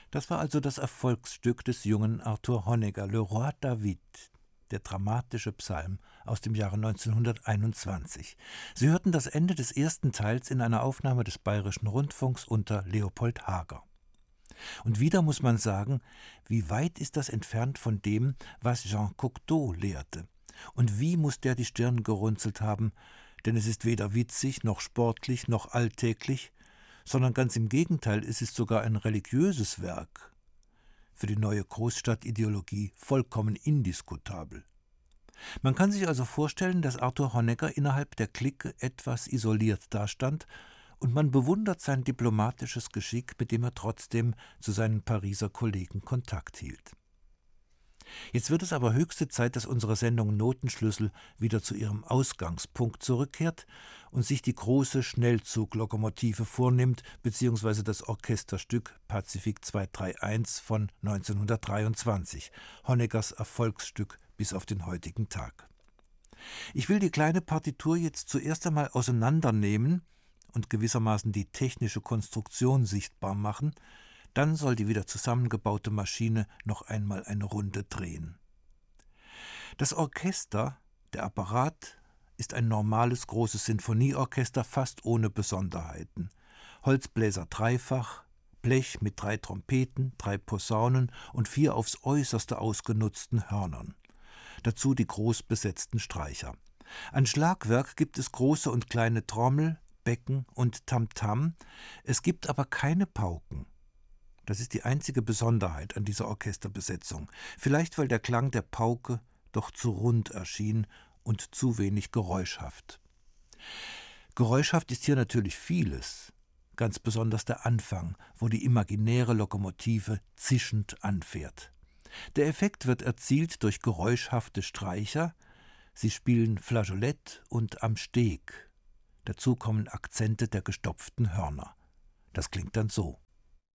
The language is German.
Das war also das Erfolgsstück des jungen Arthur Honegger, Le Roi David, der dramatische Psalm aus dem Jahre 1921. Sie hörten das Ende des ersten Teils in einer Aufnahme des Bayerischen Rundfunks unter Leopold Hager. Und wieder muss man sagen, wie weit ist das entfernt von dem, was Jean Cocteau lehrte. Und wie muss der die Stirn gerunzelt haben, denn es ist weder witzig, noch sportlich, noch alltäglich, sondern ganz im Gegenteil, es ist sogar ein religiöses Werk. Für die neue Großstadtideologie vollkommen indiskutabel. Man kann sich also vorstellen, dass Arthur Honegger innerhalb der Clique etwas isoliert dastand, und man bewundert sein diplomatisches Geschick, mit dem er trotzdem zu seinen Pariser Kollegen Kontakt hielt. Jetzt wird es aber höchste Zeit, dass unsere Sendung Notenschlüssel wieder zu ihrem Ausgangspunkt zurückkehrt und sich die große Schnellzuglokomotive vornimmt, beziehungsweise das Orchesterstück Pazifik 231 von 1923, Honeggers Erfolgsstück bis auf den heutigen Tag. Ich will die kleine Partitur jetzt zuerst einmal auseinandernehmen und gewissermaßen die technische Konstruktion sichtbar machen, dann soll die wieder zusammengebaute Maschine noch einmal eine Runde drehen. Das Orchester, der Apparat, ist ein normales großes Sinfonieorchester, fast ohne Besonderheiten. Holzbläser dreifach, Blech mit 3 Trompeten, 3 Posaunen und 4 aufs Äußerste ausgenutzten Hörnern. Dazu die groß besetzten Streicher. An Schlagwerk gibt es große und kleine Trommel, Becken und Tamtam. Es gibt aber keine Pauken. Das ist die einzige Besonderheit an dieser Orchesterbesetzung. Vielleicht, weil der Klang der Pauke doch zu rund erschien und zu wenig geräuschhaft. Geräuschhaft ist hier natürlich vieles, ganz besonders der Anfang, wo die imaginäre Lokomotive zischend anfährt. Der Effekt wird erzielt durch geräuschhafte Streicher. Sie spielen Flageolett und am Steg. Dazu kommen Akzente der gestopften Hörner. Das klingt dann so.